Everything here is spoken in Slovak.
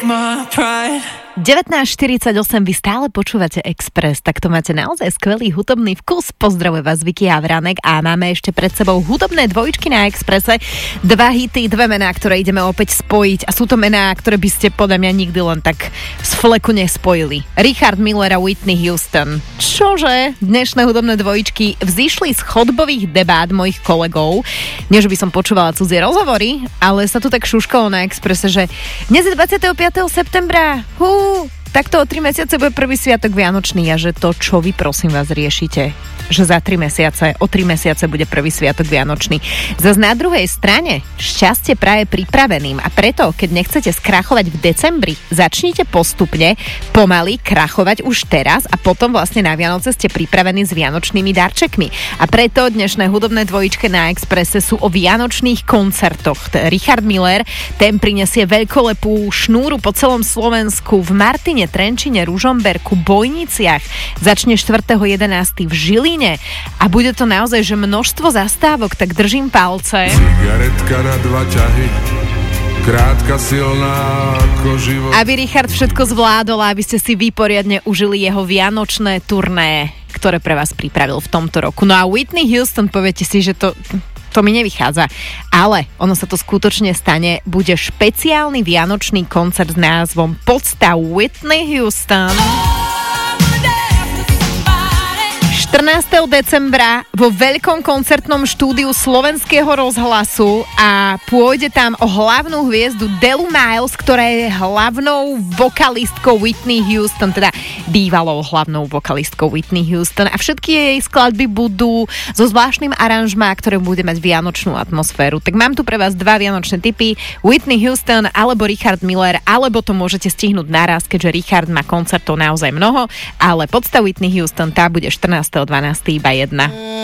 19:48, vy stále počúvate Express, tak to máte naozaj skvelý hudobný vkus. Pozdravuje vás Vicky Havranek a máme ešte pred sebou hudobné dvojičky na Expresse. 2 hity, 2 mená, ktoré ideme opäť spojiť a sú to mená, ktoré by ste podľa mňa nikdy len tak z fleku nespojili. Richard Miller a Whitney Houston. Čože? Dnešné hudobné dvojičky vzišli z chodbových debát mojich kolegov. Nie, že by som počúvala cudzie rozhovory, ale sa tu tak šuškalo na Expresse, že dnes je 25. septembra. Takto o 3 mesiace bude prvý sviatok Vianočný a že to, čo vy prosím vás riešite, že za 3 mesiace, o 3 mesiace bude prvý sviatok Vianočný. Zas na druhej strane šťastie praje pripraveným a preto, keď nechcete skrachovať v decembri, začnite postupne pomaly krachovať už teraz a potom vlastne na Vianoce ste pripravení s vianočnými darčekmi. A preto dnešné hudobné dvojičky na Expresse sú o vianočných koncertoch. Richard Miller, ten prinesie veľkolepú šnúru po celom Slovensku v Martine, Trenčine, Ružomberku, Bojniciach. Začne 4.11. v Žiline a bude to naozaj, že množstvo zastávok, tak držím palce. Cigaretka na 2 ťahy, krátka, silná ako život. Aby Richard všetko zvládol, aby ste si vy poriadne užili jeho vianočné turné, ktoré pre vás pripravil v tomto roku. No a Whitney Houston, poviete si, že to mi nevychádza. Ale ono sa to skutočne stane. Bude špeciálny vianočný koncert s názvom Podstav Whitney Houston. 14. decembra vo veľkom koncertnom štúdiu Slovenského rozhlasu a pôjde tam o hlavnú hviezdu Delu Miles, ktorá je hlavnou vokalistkou Whitney Houston, teda bývalou hlavnou vokalistkou Whitney Houston a všetky jej skladby budú so zvláštnym aranžmá, ktoré bude mať vianočnú atmosféru. Tak mám tu pre vás 2 vianočné tipy, Whitney Houston alebo Richard Miller, alebo to môžete stihnúť naraz, keďže Richard má koncertov naozaj mnoho, ale podstav Whitney Houston, tá bude 14.12. iba jedna.